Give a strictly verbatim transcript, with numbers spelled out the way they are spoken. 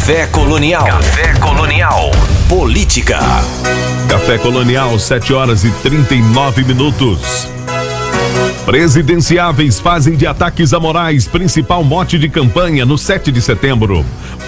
Café Colonial. Café Colonial. Política. Café Colonial, sete horas e trinta e nove minutos. Presidenciáveis fazem de ataques a Moraes principal mote de campanha no sete de setembro.